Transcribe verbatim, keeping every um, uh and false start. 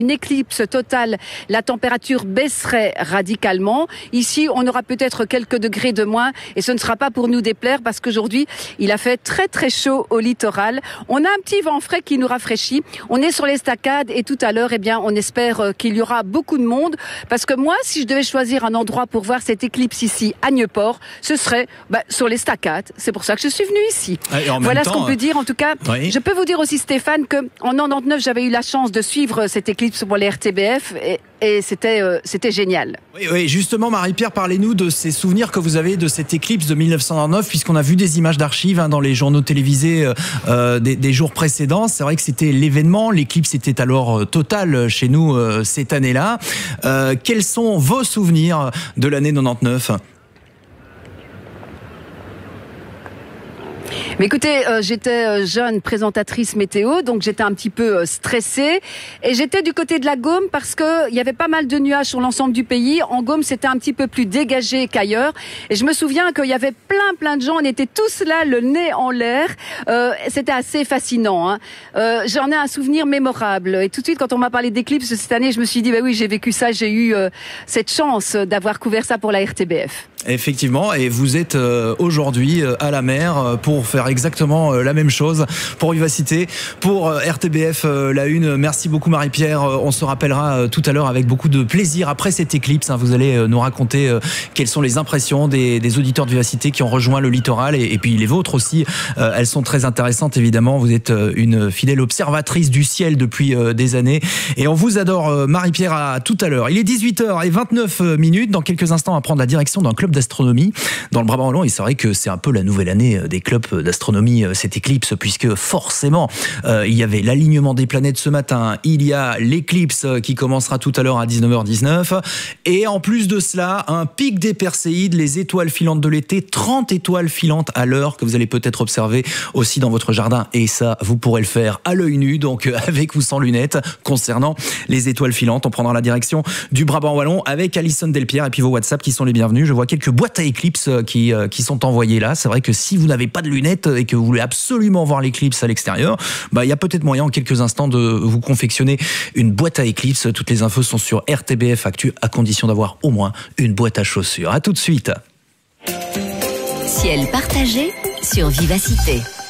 Une éclipse totale, la température baisserait radicalement. Ici, on aura peut-être quelques degrés de moins et ce ne sera pas pour nous déplaire parce qu'aujourd'hui, il a fait très très chaud au littoral. On a un petit vent frais qui nous rafraîchit. On est sur l'estacade et tout à l'heure, eh bien, on espère qu'il y aura beaucoup de monde parce que moi, si je devais choisir un endroit pour voir cette éclipse ici à Nieuport, ce serait bah, sur l'estacade. C'est pour ça que je suis venue ici. Voilà temps, ce qu'on peut dire. En tout cas, oui. Je peux vous dire aussi, Stéphane, que en quatre-vingt-dix-neuf, j'avais eu la chance de suivre cette éclipse pour les R T B F et, et c'était, euh, c'était génial. Oui, oui, justement, Marie-Pierre, parlez-nous de ces souvenirs que vous avez de cette éclipse de mille neuf cent quatre-vingt-dix-neuf, puisqu'on a vu des images d'archives hein, dans les journaux télévisés euh, des, des jours précédents. C'est vrai que c'était l'événement, l'éclipse était alors totale chez nous euh, cette année-là. Euh, quels sont vos souvenirs de l'année quatre-vingt-dix-neuf ? Mais écoutez, euh, j'étais euh, jeune présentatrice météo, donc j'étais un petit peu euh, stressée. Et j'étais du côté de la Gaume parce que il y avait pas mal de nuages sur l'ensemble du pays. En Gaume, c'était un petit peu plus dégagé qu'ailleurs. Et je me souviens qu'il y avait plein, plein de gens. On était tous là, le nez en l'air. Euh, c'était assez fascinant. Hein. Euh, j'en ai un souvenir mémorable. Et tout de suite, quand on m'a parlé d'éclipse cette année, je me suis dit, bah oui, j'ai vécu ça. J'ai eu euh, cette chance d'avoir couvert ça pour la R T B F. Effectivement, et vous êtes euh, aujourd'hui euh, à la mer euh, pour faire exactement euh, la même chose pour Vivacité, pour euh, R T B F euh, La Une. Merci beaucoup Marie-Pierre, euh, on se rappellera euh, tout à l'heure avec beaucoup de plaisir après cette éclipse. Hein, vous allez euh, nous raconter euh, quelles sont les impressions des, des auditeurs de Vivacité qui ont rejoint le littoral et, et puis les vôtres aussi. Euh, elles sont très intéressantes évidemment, vous êtes euh, une fidèle observatrice du ciel depuis euh, des années et on vous adore euh, Marie-Pierre. À tout à l'heure. Il est dix-huit heures vingt-neuf minutes, dans quelques instants on va prendre la direction d'un club d'astronomie dans le Brabant wallon et c'est vrai que c'est un peu la nouvelle année des clubs d'astronomie, cette éclipse, puisque forcément euh, il y avait l'alignement des planètes ce matin, il y a l'éclipse qui commencera tout à l'heure à dix-neuf heures dix-neuf et en plus de cela un pic des Perséides, les étoiles filantes de l'été, trente étoiles filantes à l'heure que vous allez peut-être observer aussi dans votre jardin et ça vous pourrez le faire à l'œil nu, donc avec ou sans lunettes. Concernant les étoiles filantes, on prendra la direction du Brabant wallon avec Alison Delpierre et puis vos WhatsApp qui sont les bienvenus. Je vois quelques boîtes à éclipse qui, qui sont envoyées là. C'est vrai que si vous n'avez pas de lunettes et que vous voulez absolument voir l'éclipse à l'extérieur, bah, il y a peut-être moyen en quelques instants de vous confectionner une boîte à éclipse. Toutes les infos sont sur R T B F Actu à condition d'avoir au moins une boîte à chaussures. À tout de suite. Ciel partagé sur Vivacité.